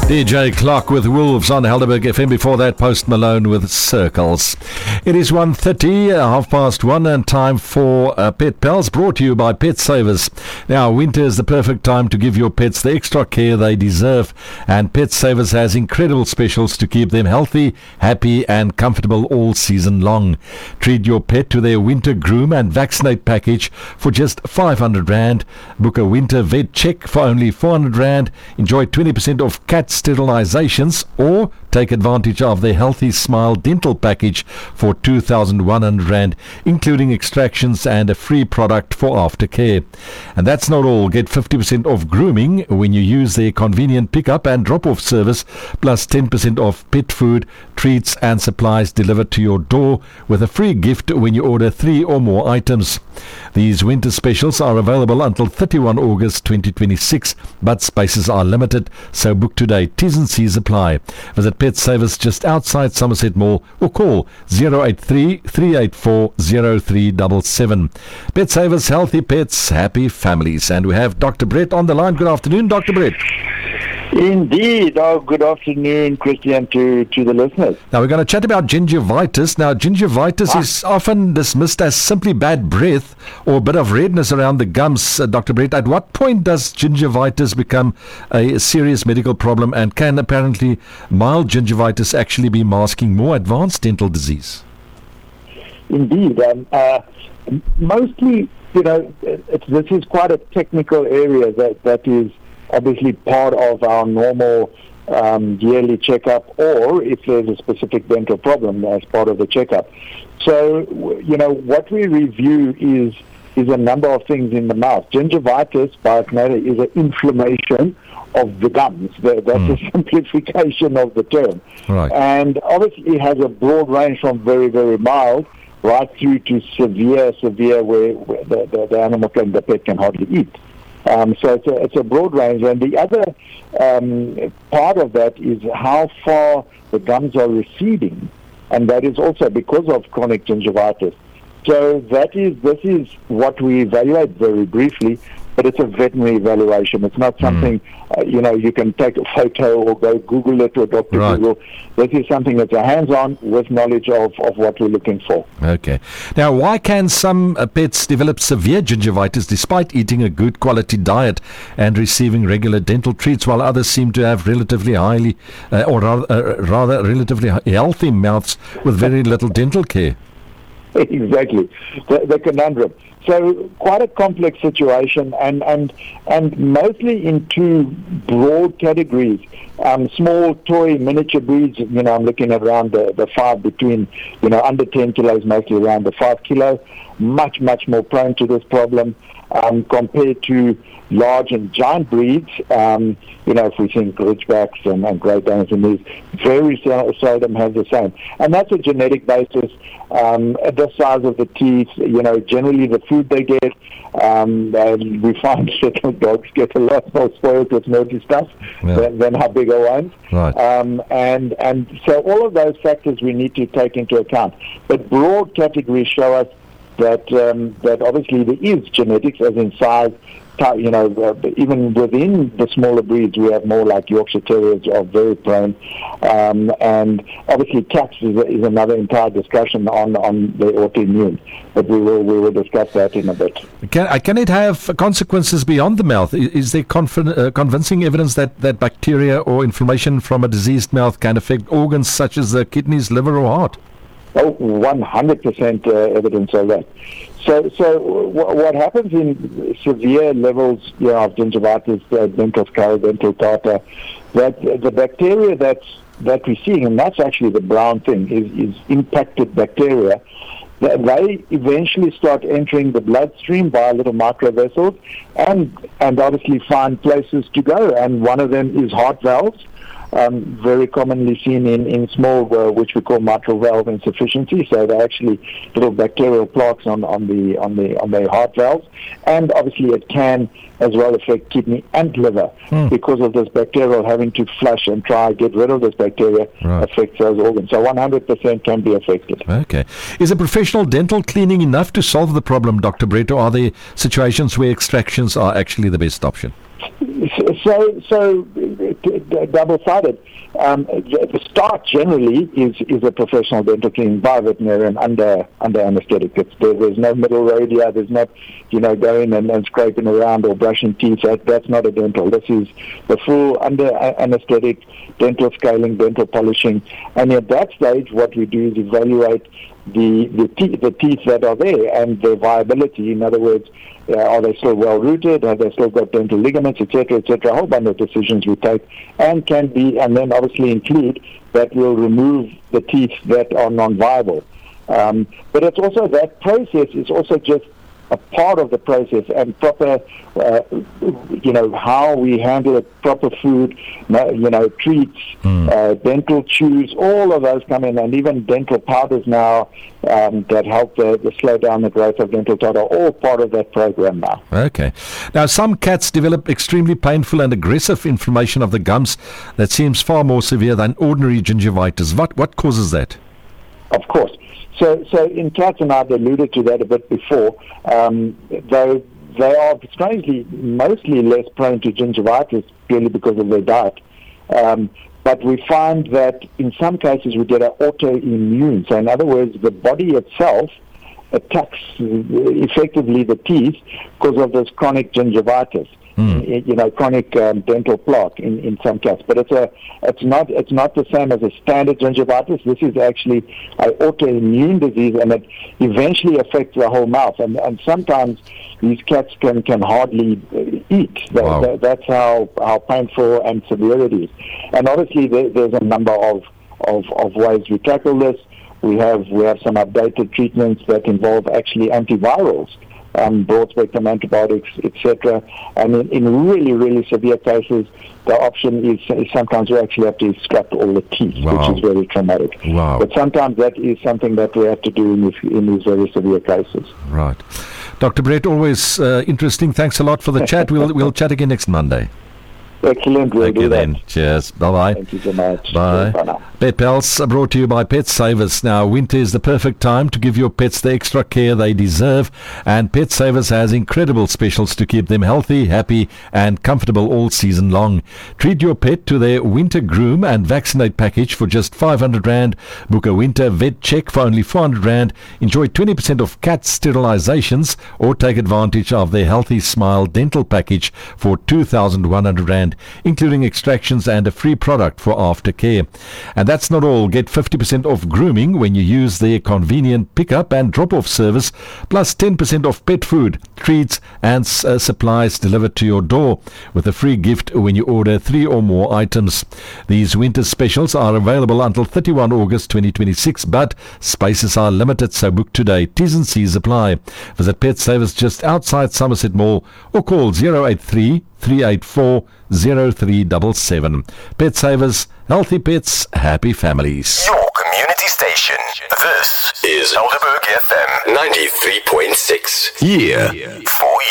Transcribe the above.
DJ Clark with Wolves on Helderberg FM. Before that, Post Malone with Circles. It is 1:30, 1:30, and time for Pet Pals, brought to you by Pet Savers. Now, winter is the perfect time to give your pets the extra care they deserve, and Pet Savers has incredible specials to keep them healthy, happy, and comfortable all season long. Treat your pet to their winter groom and vaccinate package for just 500 Rand. Book a winter vet check for only 400 Rand. Enjoy 20% off cat sterilizations, or take advantage of their Healthy Smile dental package for 2,100 Rand, including extractions and a free product for aftercare. And that's not all. Get 50% off grooming when you use their convenient pickup and drop-off service, plus 10% off pet food, treats and supplies delivered to your door with a free gift when you order 3 or more items. These winter specials are available until 31 August 2026, but spaces are limited, so book today. T's and C's apply. Visit Pet Savers just outside Somerset Mall or call 083-384-0377. Pet Savers, healthy pets, happy families. And we have Dr. Brett on the line. Good afternoon, Dr. Brett. Indeed. Oh, good afternoon, Christian, to the listeners. Now, we're going to chat about gingivitis. Now, gingivitis is often dismissed as simply bad breath or a bit of redness around the gums, Dr. Brett. At what point does gingivitis become a serious medical problem, and can apparently mild gingivitis actually be masking more advanced dental disease? Indeed. Mostly, this is quite a technical area that is obviously part of our normal yearly checkup, or if there's a specific dental problem as part of the checkup. So, what we review is a number of things in the mouth. Gingivitis, by its nature, is an inflammation of the gums. That's a simplification of the term. Right. And obviously it has a broad range from very, very mild right through to severe where the animal the pet can hardly eat. So it's a broad range, and the other part of that is how far the gums are receding, and that is also because of chronic gingivitis. So this is what we evaluate very briefly, but it's a veterinary evaluation. It's not something, you can take a photo or go Google it or Dr. Right. Google. This is something that's a hands-on with knowledge of what we're looking for. Okay. Now, why can some pets develop severe gingivitis despite eating a good quality diet and receiving regular dental treats, while others seem to have relatively relatively healthy mouths with very little dental care? Exactly, the conundrum. So quite a complex situation, and mostly in two broad categories. Small toy miniature breeds, I'm looking at around the 5 between, under 10 kilos, mostly around the 5 kilo, much more prone to this problem compared to large and giant breeds. If we think Ridgebacks and Great Danes, and these very seldom have the same. And that's a genetic basis. The size of the teeth, generally the food they get. We find little dogs get a lot more spoiled with naughty stuff than our bigger ones. Right. And so all of those factors we need to take into account. But broad categories show us that obviously there is genetics, as in size. Even within the smaller breeds, we have more like Yorkshire Terriers are very prone, and obviously cats is another entire discussion on the autoimmune, but we will discuss that in a bit. Can it have consequences beyond the mouth? Is there convincing evidence that bacteria or inflammation from a diseased mouth can affect organs such as the kidneys, liver, or heart? Oh, 100% evidence of that. So what happens in severe levels of gingivitis, dental scale, dental tartar, that the bacteria that we're seeing, and that's actually the brown thing, is impacted bacteria. They eventually start entering the bloodstream via little microvessels, and obviously find places to go. And one of them is heart valves. Very commonly seen in small, which we call mitral valve insufficiency. So they're actually little bacterial plaques on the heart valves, and obviously it can as well affect kidney and liver because of this bacterial having to flush and try get rid of this bacteria affects those organs. So 100% can be affected. Okay. Is a professional dental cleaning enough to solve the problem, Dr. Brett, or are there situations where extractions are actually the best option? So double-sided. The start generally is a professional dental clinic by a veterinarian under anesthetic. There's no middle road here. There's not, going and scraping around or brushing teeth. That's not a dental. This is the full under anesthetic dental scaling, dental polishing. And at that stage, what we do is evaluate the teeth that are there and their viability. In other words, are they still well rooted? Have they still got dental ligaments, etc., etc.? A whole bunch of decisions we take, and then obviously include that we'll remove the teeth that are non-viable. But it's also, that process is also just a part of the process, and proper, how we handle it, proper food, treats, dental chews, all of those come in, and even dental powders now that help the slow down the growth of dental tartar, all part of that program now. Okay. Now, some cats develop extremely painful and aggressive inflammation of the gums that seems far more severe than ordinary gingivitis. What causes that? Of course. So in cats, and I've alluded to that a bit before, though they are strangely mostly less prone to gingivitis purely because of their diet. But we find that in some cases we get an autoimmune. So in other words, the body itself attacks effectively the teeth because of this chronic gingivitis. Chronic dental plaque in some cats, but it's not the same as a standard gingivitis. This is actually an autoimmune disease, and it eventually affects the whole mouth. And sometimes these cats can hardly eat. Wow. That's how painful and severe it is. And obviously there's a number of ways we tackle this. We have some updated treatments that involve actually antivirals. Broad-spectrum antibiotics, etc. And in really, really severe cases, the option is sometimes we actually have to extract all the teeth, Wow. which is very traumatic. Wow. But sometimes that is something that we have to do in these very severe cases. Right. Dr. Brett, always interesting. Thanks a lot for the chat. We'll chat again next Monday. Excellent. We'll do then. that. Cheers. Bye-bye. Thank you so much. Bye. Bye now. Pet Pals are brought to you by Pet Savers. Now, winter is the perfect time to give your pets the extra care they deserve, and Pet Savers has incredible specials to keep them healthy, happy, and comfortable all season long. Treat your pet to their winter groom and vaccinate package for just 500 Rand. Book a winter vet check for only 400 Rand. Enjoy 20% of cat sterilizations, or take advantage of their Healthy Smile dental package for 2,100 Rand, including extractions and a free product for aftercare. And that's not all. Get 50% off grooming when you use their convenient pick-up and drop-off service, plus 10% off pet food, treats, and supplies delivered to your door, with a free gift when you order 3 or more items. These winter specials are available until 31 August 2026, but spaces are limited, so book today. T's and C's apply. Visit Pet Savers just outside Somerset Mall, or call 083-384-0377. Pet Savers, healthy pets, happy families. Your community station. This is Helderberg FM 93.6. Here for you.